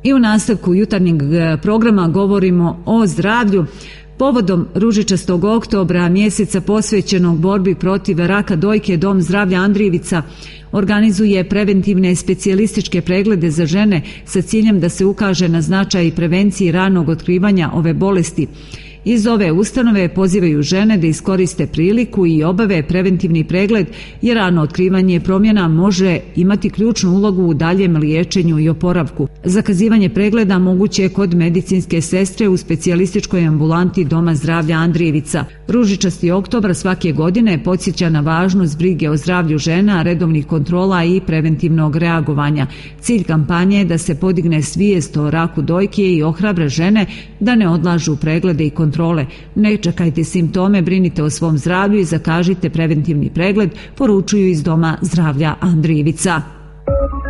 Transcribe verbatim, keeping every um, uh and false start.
I u nastavku jutarnjeg programa govorimo o zdravlju. Povodom ružičastog oktobra, mjeseca posvećenog borbi protiv raka dojke, Dom zdravlja Andrijevica organizuje preventivne specijalističke preglede za žene sa ciljem da se ukaže na značaj prevenciji ranog otkrivanja ove bolesti. Iz ove ustanove pozivaju žene da iskoriste priliku i obave preventivni pregled, jer rano otkrivanje promjena može imati ključnu ulogu u daljem liječenju i oporavku. Zakazivanje pregleda moguće je kod medicinske sestre u specijalističkoj ambulanti Doma zdravlja Andrijevica. Ružičasti oktobar svake godine podsjeća na važnost brige o zdravlju žena, redovnih kontrola i preventivnog reagovanja. Cilj kampanje je da se podigne svijest o raku dojke i ohrabre žene da ne odlažu preglede i kontrole. kontrole. Ne čekajte simptome, brinite o svom zdravlju i zakažite preventivni pregled, poručuju iz Doma zdravlja Andrijevica.